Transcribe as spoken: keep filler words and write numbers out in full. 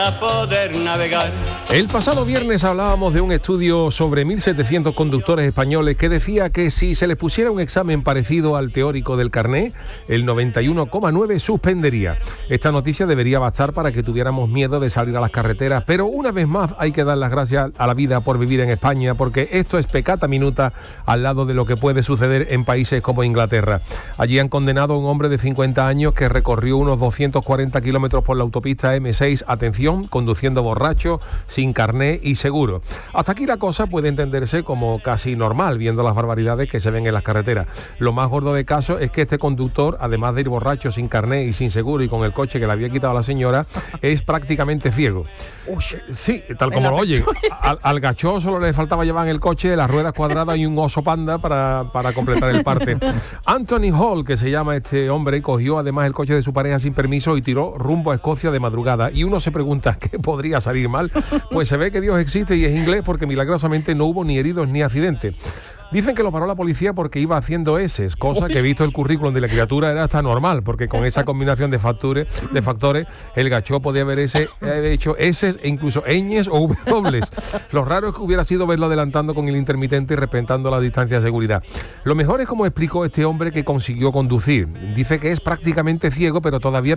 A poder navegar. El pasado viernes hablábamos de un estudio sobre mil setecientos conductores españoles que decía que si se les pusiera un examen parecido al teórico del carné, el noventa y uno coma nueve suspendería. Esta noticia debería bastar para que tuviéramos miedo de salir a las carreteras, pero una vez más hay que dar las gracias a la vida por vivir en España, porque esto es peccata minuta al lado de lo que puede suceder en países como Inglaterra. Allí han condenado a un hombre de cincuenta años que recorrió unos doscientos cuarenta kilómetros por la autopista eme seis, atención, conduciendo borracho, sin carné y seguro. Hasta aquí la cosa puede entenderse como casi normal, viendo las barbaridades que se ven en las carreteras. Lo más gordo de caso es que este conductor, además de ir borracho, sin carné y sin seguro y con el coche que le había quitado a la señora, es prácticamente ciego. Uy, sí, tal como lo oye. Al, al gachó solo le faltaba llevar en el coche las ruedas cuadradas y un oso panda para, para completar el parte. Anthony Hall, que se llama este hombre, cogió además el coche de su pareja sin permiso y tiró rumbo a Escocia de madrugada. Y uno se pregunta, ¿qué podría salir mal? Pues se ve que Dios existe y es inglés, porque milagrosamente no hubo ni heridos ni accidentes. Dicen que lo paró la policía porque iba haciendo eses, cosa que visto el currículum de la criatura era hasta normal, porque con esa combinación de factores, de factores el gachó podía haber ese, de hecho eses e incluso ñes o dobles. Lo raro es que hubiera sido verlo adelantando con el intermitente y respetando la distancia de seguridad. Lo mejor es como explicó este hombre que consiguió conducir. Dice que es prácticamente ciego, pero todavía